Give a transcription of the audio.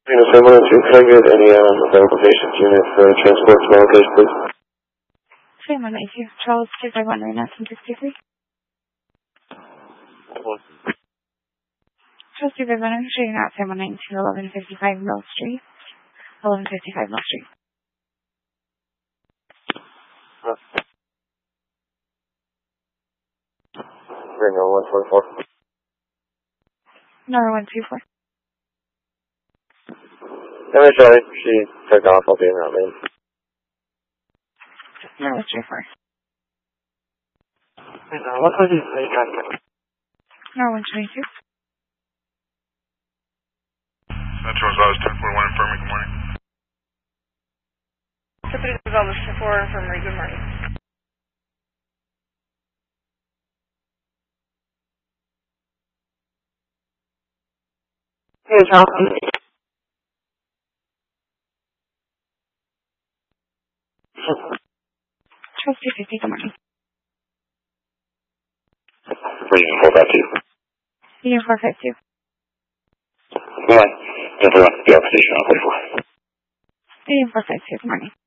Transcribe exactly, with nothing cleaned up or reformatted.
Unit seven one two, can I get any um, available patients unit for transport to my location, please? seven one eight two, Charles two five one nine nine sixty-three. Charles two five one nine, showing out seven one nine two, eleven fifty-five Mill Street. eleven fifty-five Mill Street. Ring on one four four. Number one two four. Can I try? She took off, I'll be in that lane. Number three four. Uh, what was it? Number one twenty-two. Metro Gonzalez ten forty-one Infirmary, good morning. Deputy Gonzalez ten forty-one Infirmary, good morning. Hey, Charles. Charles two fifty, good morning. Region four five two. Union four five two. Come on. ten forty-one, be our position on forty-four. Union four five two, good morning.